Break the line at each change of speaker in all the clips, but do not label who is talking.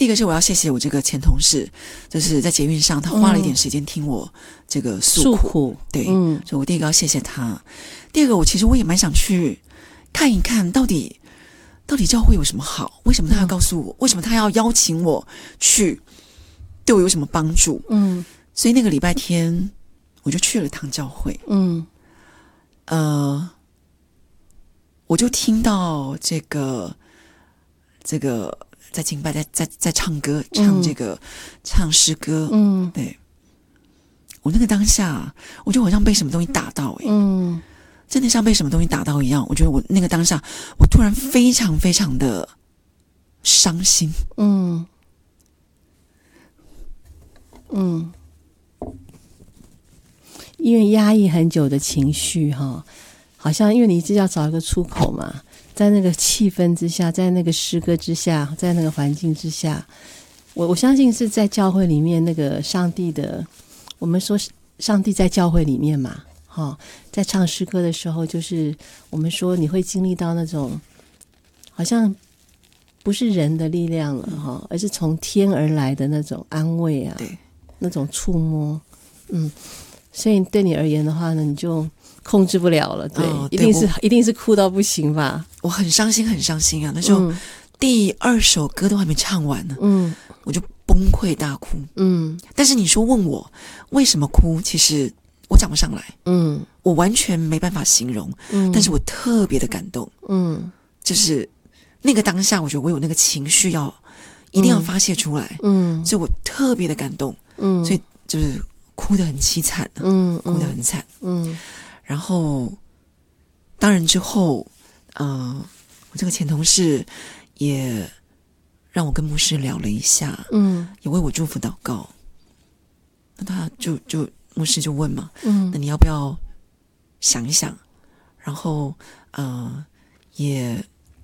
第一个是我要谢谢我这个前同事，就是在捷运上他花了一点时间听我这个诉苦，对，所以我第一个要谢谢他。第二个其实我也蛮想去看一看到底教会有什么好，为什么他要告诉我，为什么他要邀请我去，对我有什么帮助。所以那个礼拜天我就去了趟教会。我就听到这个在敬拜，在唱歌，唱诗歌。对，我那个当下我就好像被什么东西打到，真的像被什么东西打到一样。我觉得我那个当下我突然非常非常的伤心。
因为压抑很久的情绪好像因为你一直要找一个出口嘛，在那个气氛之下，在那个诗歌之下，在那个环境之下，我相信是在教会里面那个上帝的，我们说上帝在教会里面嘛，在唱诗歌的时候，就是我们说你会经历到那种好像不是人的力量了而是从天而来的那种安慰啊，
对，
那种触摸。所以对你而言的话呢，你就控制不了了，对，一定是哭到不行吧？
我很伤心，很伤心啊！那时候第2首歌都还没唱完呢，我就崩溃大哭。但是你说问我为什么哭，其实我讲不上来。我完全没办法形容。但是我特别的感动。就是那个当下，我觉得我有那个情绪一定要发泄出来。所以我特别的感动。所以就是哭得很凄惨。哭得很惨。然后当然之后我这个前同事也让我跟牧师聊了一下，也为我祝福祷告。那他就牧师就问嘛，那你要不要想一想，然后也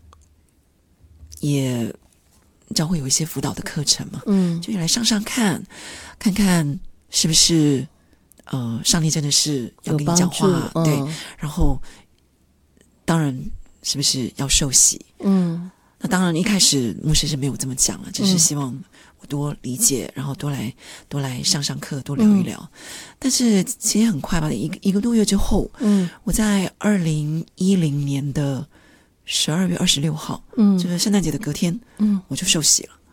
教会有一些辅导的课程嘛，就来上看看是不是上帝真的是要跟你讲话，对，然后当然是不是要受洗。那当然一开始牧师是没有这么讲了，只是希望我多理解，然后多来上课，多聊一聊。但是其实很快吧，一个多月之后，我在2010年的12月26号，就是圣诞节的隔天，我就受洗了。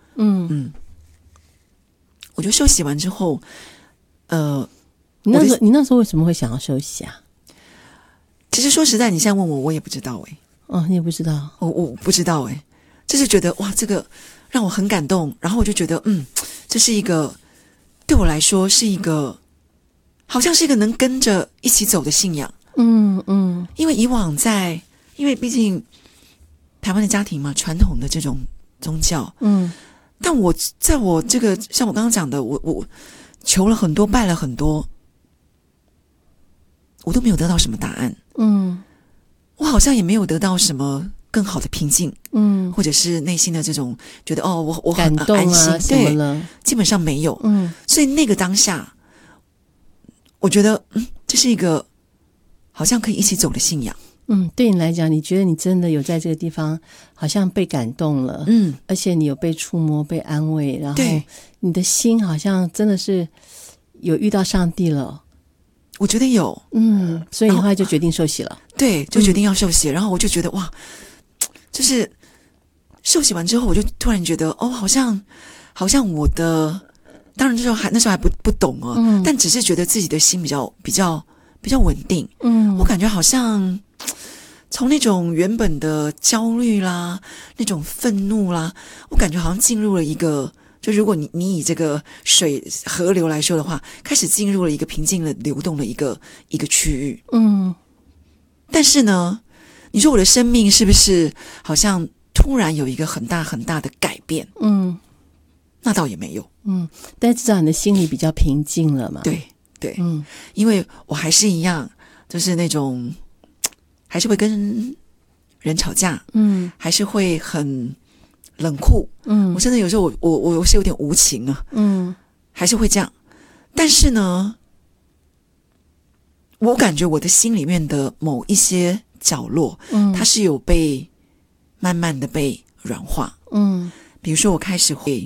我就受洗完之后，
你那时候为什么会想要受洗啊？
其实说实在，你现在问我也不知道
你也不知道？
我不知道就是觉得哇，这个让我很感动，然后我就觉得这是一个对我来说是一个好像是一个能跟着一起走的信仰。因为以往因为毕竟台湾的家庭嘛，传统的这种宗教，但在我这个像我刚刚讲的，我求了很多，拜了很多，我都没有得到什么答案。我好像也没有得到什么更好的平静，或者是内心的这种觉得我很
感动
安心，
什么了，
基本上没有。所以那个当下，我觉得这是一个好像可以一起走的信仰。
对你来讲，你觉得你真的有在这个地方好像被感动了，而且你有被触摸、被安慰，然后你的心好像真的是有遇到上帝了。
我觉得有，
所以你后来就决定受洗了。
对，就决定要受洗，然后我就觉得哇，就是受洗完之后，我就突然觉得好像我的，当然那时候还不懂但只是觉得自己的心比较稳定。我感觉好像从那种原本的焦虑啦，那种愤怒啦，我感觉好像进入了一个，就如果你以这个河流来说的话，开始进入了一个平静的流动的一个区域。但是呢，你说我的生命是不是好像突然有一个很大很大的改变？那倒也没有。
但至少你的心里比较平静了嘛。
对，因为我还是一样，就是那种还是会跟人吵架，还是会很冷酷，我真的有时候我是有点无情啊，还是会这样。但是呢，我感觉我的心里面的某一些角落，它是有慢慢的被软化。比如说我开始会